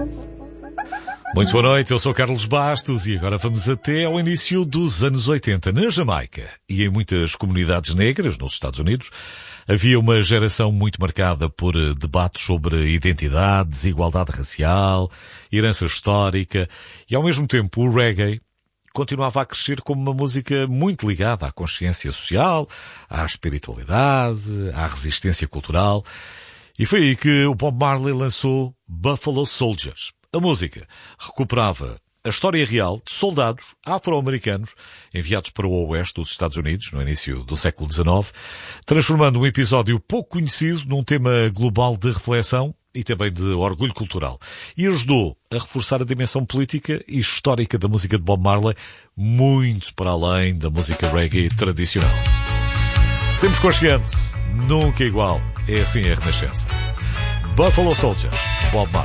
Muito boa noite, eu sou Carlos Bastos e agora vamos até ao início dos anos 80. Na Jamaica e em muitas comunidades negras nos Estados Unidos havia uma geração muito marcada por debates sobre identidade, desigualdade racial, herança histórica e ao mesmo tempo o reggae continuava a crescer como uma música muito ligada à consciência social, à espiritualidade, à resistência cultural. E foi aí que o Bob Marley lançou Buffalo Soldiers. A música recuperava a história real de soldados afro-americanos enviados para o oeste dos Estados Unidos no início do século XIX, transformando um episódio pouco conhecido num tema global de reflexão e também de orgulho cultural. E ajudou a reforçar a dimensão política e histórica da música de Bob Marley, muito para além da música reggae tradicional. Sempre consciente, nunca igual. É assim a Renascença. Buffalo Soldiers, Bob Marley.